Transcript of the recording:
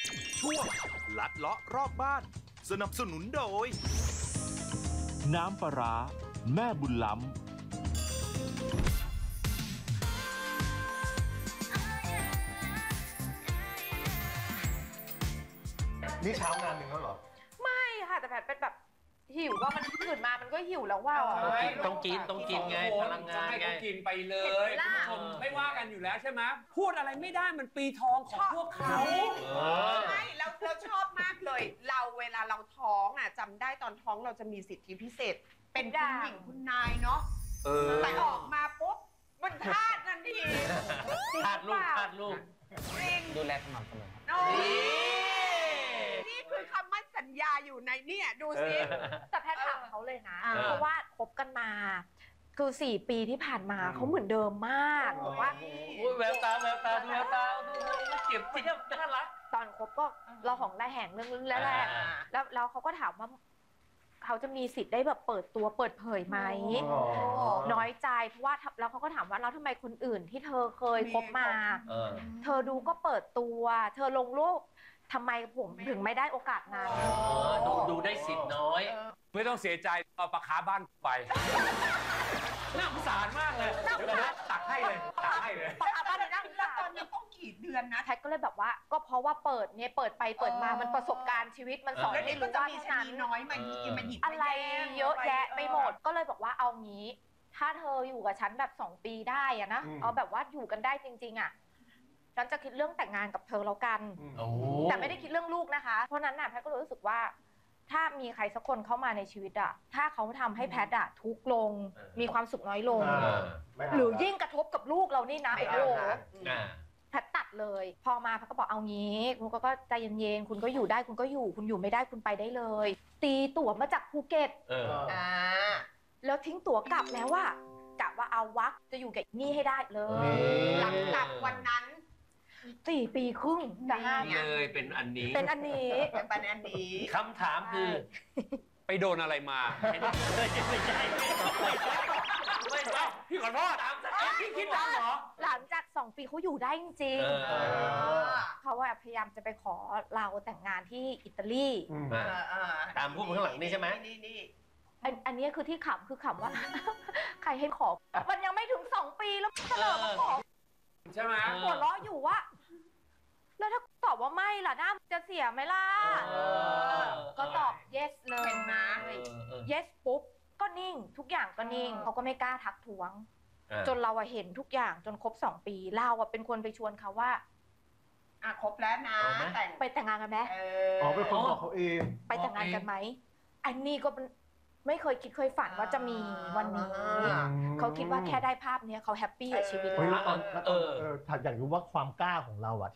ช่วงลัดเลาะรอบบ้าน สนับสนุนโดยน้ำปลาร้าแม่บุญล้ำนี่เช้างานหนึ่งแล้วเหรอไม่ค่ะแต่แพทเป็นแบบหิวว่ามันตื่นมามันก็หิวแล้วว่าต้องกินไงพลังงานให้ไงเขากินไปเลยคุณผู้ชมไม่ว่ากันอยู่แล้วใช่ไหมพูดอะไรไม่ได้มันปีทองของพวกเขาใช่แล้วชอบมากเลย เราเวลาเราท้องอ่ะจำได้ตอนท้องเราจะมีสิทธิพิเศษ เป็นคุณหญิงคุณนายเนาะแต่ออกมาปุ๊บมันทาสทันทีทาดลูกจริงดูแลสม่ำเสมอโอ้ยนี่คือคำมั่นสัญญาอยู่ในเนี่ยดูสิแต่แพทถามเขาเลยนะอ่าเพราะว่าคบกันมาคือ4 ปีที่ผ่านมาเขาเหมือนเดิมมากบอกว่าแววตาดูเก็บเทียบน่ารักตอนคบก็เราของระแหงเรื่องแรกๆแล้วเขาก็ถามว่าเขาจะมีสิทธิ์ได้แบบเปิดตัวเปิดเผยไหมน้อยใจเพราะว่าแล้วเขาก็ถามว่าแล้วทำไมคนอื่นที่เธอเคยคบมา เธอดูก็เปิดตัว เธอลงรูปทำไมผมถึงไม่ได้โอกาสนั้นดูได้สิทธิ์น้อยไม่ต้องเสียใจเอาปลาคาร์ฟบ้านไปน่าสงสารมากเลยเดี๋ยวนะตักให้เลยปะบ้านนั่งแล้วตอนนี้ต้องกี่เดือนนะแพทก็เลยแบบว่าก็เพราะว่าเปิดไปเปิดมามันประสบการณ์ชีวิตมันสอนแล้วให้นี่ก็รู้จะว่ามีเท่าชะนั้นนีน้อยมาหยิบอะไรเยอะแยะไปหมดก็เลยบอกว่าเอางี้ ถ้าเธออยู่กับฉันแบบ2 ปีได้อะนะเอาแบบว่าอยู่กันได้จริงๆอะฉันจะคิดเรื่องแต่งงานกับเธอแล้วกัน แต่ไม่ได้คิดเรื่องลูกนะคะ เพราะนั้นน่ะแพทย์ก็รู้สึกว่าถ้ามีใครสักคนเข้ามาในชีวิตอะถ้าเขาทำให้แพทย์อะทุกข์ลง มีความสุขน้อยลง หรือยิ่งกระทบกับลูกเรานี่นะโอ้โหแพทย์ตัดเลย พอมาแพทย์ก็บอกเอางี้คุณก็ใจเย็นๆคุณก็อยู่ได้คุณก็อยู่คุณอยู่ไม่ได้คุณไปได้เลย ตีตั๋วมาจากภูเก็ตแล้วทิ้งตั๋วกลับแล้วว่ากะว่าเอาวักจะอยู่กับนี่ให้ได้เลยหลังจากวันนั้น 4 ปีครึ่งจะ5 เลยเป็นอันนี้เป็นอันนี้เป็นปัญหานี้คำถามคือไปโดนอะไรมาไม่ใช่พี่ขอโทษพี่คิดตามเหรอหลังจาก2 ปีเขาอยู่ได้จริงๆเขาพยายามจะไปขอเราแต่งงานที่อิตาลีตามผู้ข้างหลังนี่ใช่ไหมนี่อันนี้คือที่ขำคือขำว่า ใครให้ขอ มันยังไม่ถึง2 ปีแล้วเสนอมาขอใช่ไหมหัวเราะอยู่ว่า แล้วถ้าตอบว่าไม่ล่ะหน้าจะเสียไหมล่ะก็ตอบ yes เลยเป็นไหม yes ปุ๊บก็นิ่งทุกอย่างก็นิ่งเขาก็ไม่กล้าทักท้วง จนเราเห็นทุกอย่างจนครบ2 ปีเราเป็นคนไปชวนเขาว่าครบแล้วนะแต่งไปแต่งงานกันไหมเป็นคนบอกเขาเองไปแต่งงานกันไหมอันนี้ก็ไม่เคยคิดเคยฝันว่าจะมีวันนี้เขาคิดว่าแค่ได้ภาพนี้เขาแฮปปี้กับชีวิตเฮ้ยแล้วตอนอยากรู้ว่าความกล้าของเราอะ